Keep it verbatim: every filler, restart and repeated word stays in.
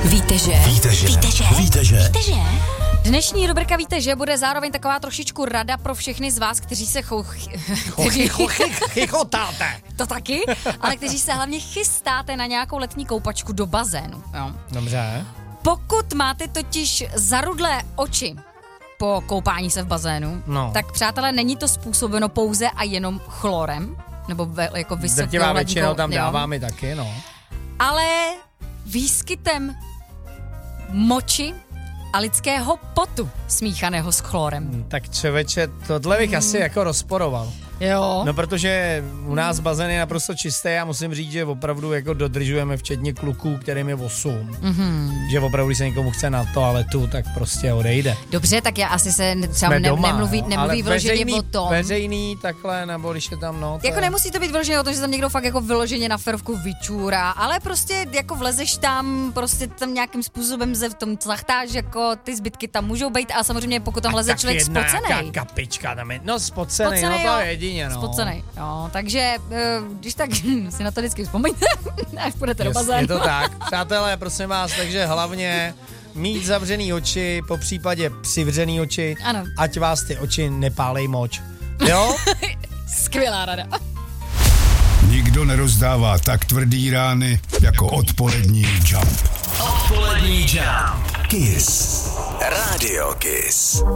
Víte, že? Víte, že? Víte, že? Víte, že? Víte, že? Dnešní rubrika Víte, že bude zároveň taková trošičku rada pro všechny z vás, kteří se chou... Chichotáte. To taky, ale kteří se hlavně chystáte na nějakou letní koupačku do bazénu. Jo. Dobře. Pokud máte totiž zarudlé oči po koupání se v bazénu, No. tak přátelé, není to způsobeno pouze a jenom chlorem, nebo ve, jako vysokou Drtivá většinou hladinkou, tam jo, dáváme taky, no. ale výskytem moči a lidského potu smíchaného s chlorem. Tak člověče, tohle bych asi jako rozporoval. Jo. No, protože u nás bazén je naprosto čistý a musím říct, že opravdu jako dodržujeme včetně kluků, kterým je osm. Mm-hmm. Že opravdu, když se někomu chce na toaletu, tak prostě odejde. Dobře, tak já asi se třeba Jsme ne, doma, nemluví, no, nemluví ale vyloženě veřejný, o tom. veřejný takhle, nebo když je tam, no. Jako je... nemusí to být vyloženě o tom, že tam někdo fakt jako vyloženě na ferovku vyčůrá, ale prostě jako vlezeš tam, prostě tam nějakým způsobem se v tom tlachtáš, jako ty zbytky tam můžou být a samozřejmě pokud tam leze člověk spocenej. kapička tam je, no spocenej, Spocenej, no to jo. je jedině, no. Spocenej, jo, takže když tak si na to vždycky vzpomeňte, až půjdete do Yes, bazénu. je to tak. Přátelé, prosím vás, takže hlavně mít zavřený oči, po případě přivřený oči, Ano. ať vás ty oči nepálej moč. Jo? Skvělá rada. Nikdo nerozdává tak tvrdý rány jako odpolední Jump. Odpolední Jump. Kiss. Radio Kiss.